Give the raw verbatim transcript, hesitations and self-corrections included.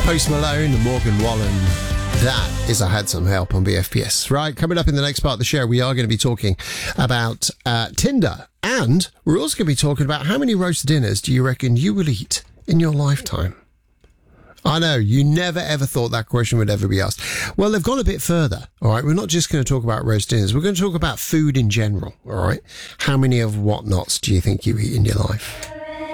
Post Malone and Morgan Wallen. That is I Had Some Help on B F P S. Right, coming up in the next part of the show, we are going to be talking about uh, Tinder. And we're also going to be talking about how many roast dinners do you reckon you will eat in your lifetime? I know, you never ever thought that question would ever be asked. Well, they've gone a bit further, all right? We're not just going to talk about roast dinners. We're going to talk about food in general, all right? How many of whatnots do you think you eat in your life?